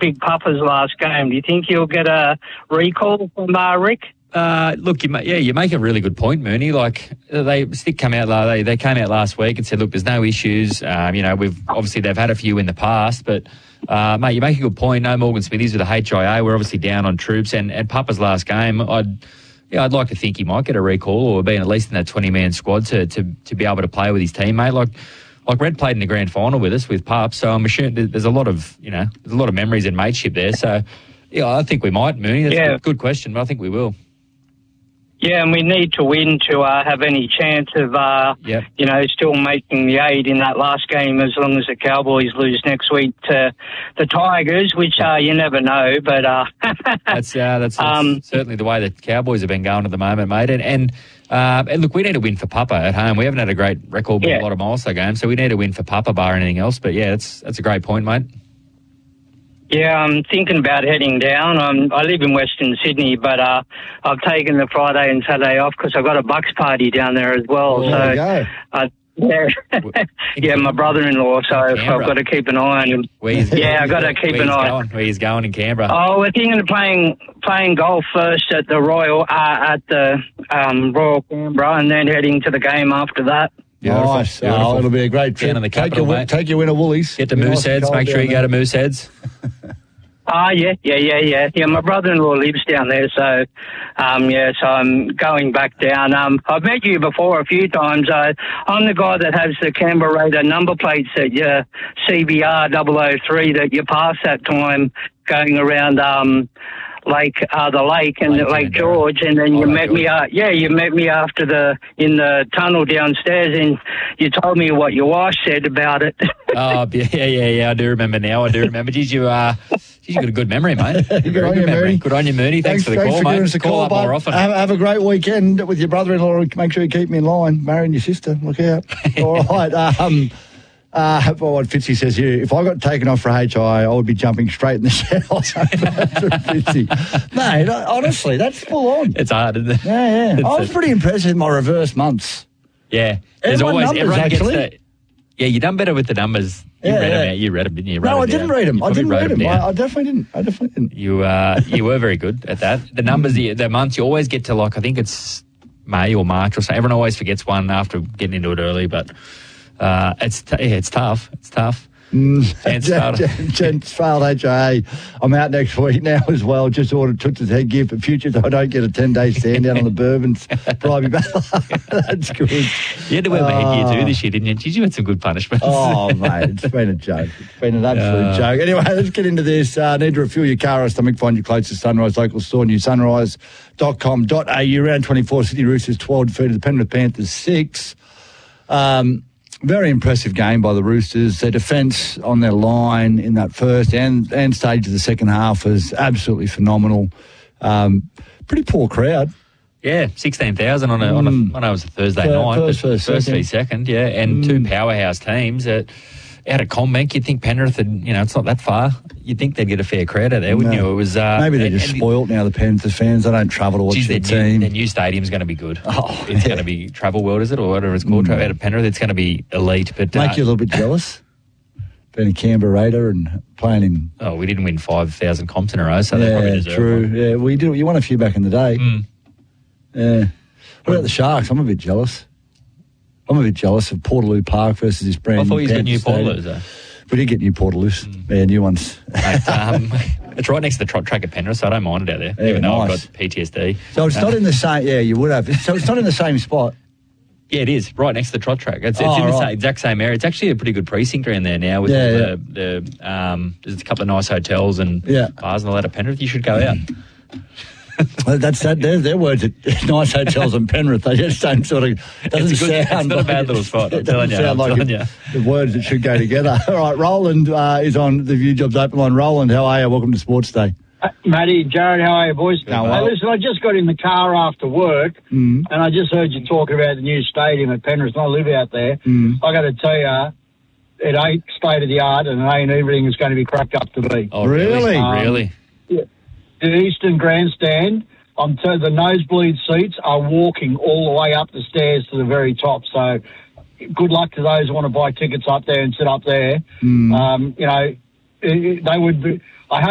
Big Papa's last game. Do you think he'll get a recall from Rick? Look, you make a really good point, Mooney. Like they came out last week and said, look, there's no issues. They've had a few in the past, but mate, you make a good point. No Morgan Smithies with the HIA. We're obviously down on troops, and Papa's last game, I'd like to think he might get a recall or be at least in that 20-man squad to be able to play with his teammate. Like Red played in the grand final with us with Pup, so I'm sure there's a lot of memories and mateship there. So yeah, I think we might, Mooney. That's a good question, but I think we will. Yeah, and we need to win to have any chance of, still making the 8 in that last game as long as the Cowboys lose next week to the Tigers, which you never know. But that's certainly the way the Cowboys have been going at the moment, mate. And look, we need to win for Papa at home. We haven't had a great record with a lot of milestone games, so we need to win for Papa bar anything else. But yeah, that's a great point, mate. Yeah, I'm thinking about heading down. I live in Western Sydney, but I've taken the Friday and Saturday off because I've got a Bucks party down there as well. My brother-in-law, so I've got to keep an eye on him. I've got to keep an eye. Where he's going in Canberra? Oh, we're thinking of playing golf first at the Royal Canberra, and then heading to the game after that. Nice. Oh, it'll be a great trip. Take your win at Woolies. Get to Mooseheads. Make sure you go to Mooseheads. Yeah. My brother-in-law lives down there, so so I'm going back down. I've met you before a few times. I'm the guy that has the Canberra Raider number plates at your CBR 003 that you pass that time going around the lake and Lake George, and then you met me. You met me in the tunnel downstairs, and you told me what your wife said about it. Oh yeah. I do remember now. Geez, you got a good memory, mate. Good on you, Mooney. Good on you, Mooney. Thanks for the call, mate. Us a call up more often. Have a great weekend with your brother-in-law. Make sure you keep me in line. Marrying your sister. Look out. All right. What Fitzy says here, if I got taken off for HI, I would be jumping straight in the shower. Mate, honestly, that's full on. It's hard, isn't it? Yeah. I was pretty impressed with my reverse months. Yeah. Everyone gets that. Yeah, you done better with the numbers. You read them, didn't you? No, I didn't read them. I definitely didn't. You were very good at that. The numbers, the months, you always get to I think it's May or March or something. Everyone always forgets one after getting into it early, but it's tough. It's tough. Gents failed HIA. I'm out next week now as well. Just ordered Toots' headgear for future so I don't get a 10-day stand down on the Bourbons. Probably That's good. You had to wear the headgear too this year, didn't you? Did you had some good punishments? Oh, mate, it's been a joke. It's been an absolute joke. Anyway, let's get into this. Need to refuel your car or stomach? Find your closest Sunrise local store, newsunrise.com.au. Round 24, Sydney Roosters 12 defeated the Penrith Panthers 6. Very impressive game by the Roosters. Their defence on their line in that first and stage of the second half was absolutely phenomenal. Pretty poor crowd. Yeah, 16,000 on a it was a Thursday night. First v second, yeah, and two powerhouse teams out at CommBank. You'd think Penrith, it's not that far. You'd think they'd get a fair crowd out there, wouldn't you? It was maybe they're just spoilt now. The Panthers fans, they don't travel to watch their team. Their new stadium's going to be good. It's going to be Travel World, is it, or whatever it's called? Out of Penrith, it's going to be elite. But make you a little bit jealous. Being a Canberra Raider and playing in. Oh, we didn't win 5,000 comps in a row, so they probably deserve true. one. Yeah, we did. You won a few back in the day. Yeah. What about the Sharks? I'm a bit jealous. I'm a bit jealous of Portaloo Park versus this brand. I thought you got new Portaloos, though. We did get new Portaloos. Yeah, new ones. It's right next to the trot track at Penrith, so I don't mind it out there, even though I've got PTSD. So it's not in the same... Yeah, you would have. So it's not in the same spot. Yeah, it is, right next to the trot track. It's in the exact same area. It's actually a pretty good precinct around there now with there's a couple of nice hotels and bars and all that at Penrith. You should go out. That's their words. Nice hotels in Penrith. They just don't sort of. It's not a bad little spot. I'm telling you. The words that should go together. All right, Roland is on the View Jobs Open Line. Roland, how are you? Welcome to Sports Day. Matty, Jared, how are you, boys? Listen, I just got in the car after work, and I just heard you talking about the new stadium at Penrith, and I live out there. I got to tell you, it ain't state of the art, and it ain't everything is going to be cracked up to be. Oh, really? Really? Yeah. The Eastern Grandstand, the nosebleed seats are walking all the way up the stairs to the very top. So good luck to those who want to buy tickets up there and sit up there. They would be...